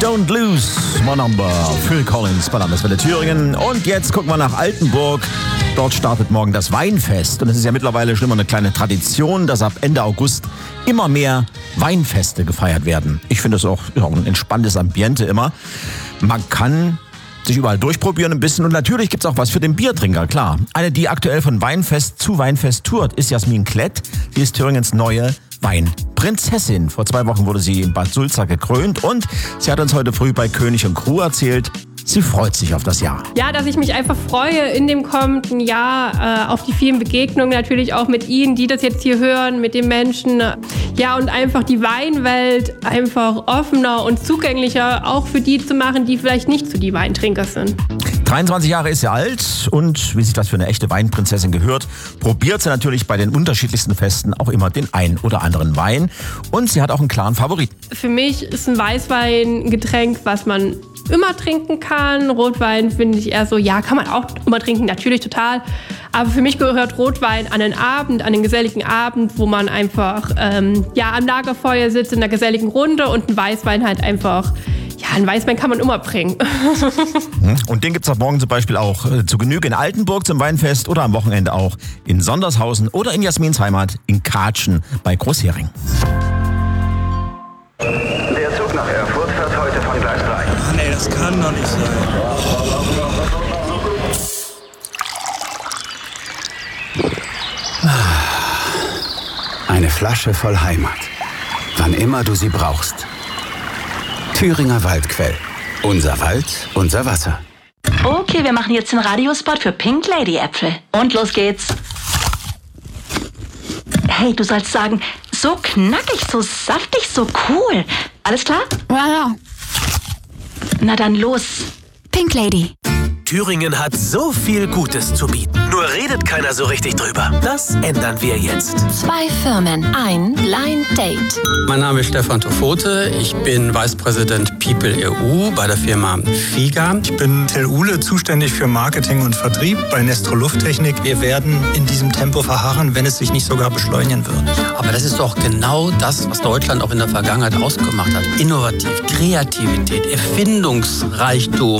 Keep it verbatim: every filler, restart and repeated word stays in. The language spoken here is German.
Don't Lose My Number. Phil Collins bei Landeswelle Thüringen. Und jetzt gucken wir nach Altenburg. Dort startet morgen das Weinfest. Und es ist ja mittlerweile schon immer eine kleine Tradition, dass ab Ende August immer mehr Weinfeste gefeiert werden. Ich finde das auch, auch ein entspanntes Ambiente immer. Man kann sich überall durchprobieren ein bisschen und natürlich gibt's auch was für den Biertrinker, klar. Eine, die aktuell von Weinfest zu Weinfest tourt, ist Jasmin Klett. Die ist Thüringens neue Weinprinzessin. Vor zwei Wochen wurde sie in Bad Sulza gekrönt und sie hat uns heute früh bei König und Crew erzählt, sie freut sich auf das Jahr. Ja, dass ich mich einfach freue in dem kommenden Jahr äh, auf die vielen Begegnungen, natürlich auch mit Ihnen, die das jetzt hier hören, mit den Menschen. Ja, und einfach die Weinwelt einfach offener und zugänglicher auch für die zu machen, die vielleicht nicht so die Weintrinker sind. dreiundzwanzig Jahre ist sie alt und wie sich das für eine echte Weinprinzessin gehört, probiert sie natürlich bei den unterschiedlichsten Festen auch immer den ein oder anderen Wein. Und sie hat auch einen klaren Favoriten. Für mich ist ein Weißwein ein Getränk, was man immer trinken kann. Rotwein finde ich eher so, ja, kann man auch immer trinken, natürlich total. Aber für mich gehört Rotwein an den Abend, an den geselligen Abend, wo man einfach ähm, ja, am Lagerfeuer sitzt in einer geselligen Runde und ein Weißwein halt einfach, ja, ein Weißwein kann man immer bringen. Und den gibt's ab morgen zum Beispiel auch äh, zu Genüge in Altenburg zum Weinfest oder am Wochenende auch in Sondershausen oder in Jasmins Heimat in Katschen bei Großhering. Der Zug nach Erfurt fährt heute von Gleis drei. Ach nee, das kann doch nicht sein. Eine Flasche voll Heimat. Wann immer du sie brauchst. Thüringer Waldquell. Unser Wald, unser Wasser. Okay, wir machen jetzt den Radiospot für Pink Lady Äpfel. Und los geht's. Hey, du sollst sagen, so knackig, so saftig, so cool. Alles klar? Ja, ja. Na dann los. Pink Lady. Thüringen hat so viel Gutes zu bieten. Nur redet keiner so richtig drüber. Das ändern wir jetzt. Zwei Firmen, ein Blind Date. Mein Name ist Stefan Tofote. Ich bin Vice President People E U bei der Firma Figa. Ich bin Till Uhle, zuständig für Marketing und Vertrieb bei Nestro Lufttechnik. Wir werden in diesem Tempo verharren, wenn es sich nicht sogar beschleunigen wird. Aber das ist doch genau das, was Deutschland auch in der Vergangenheit ausgemacht hat. Innovativ, Kreativität, Erfindungsreichtum.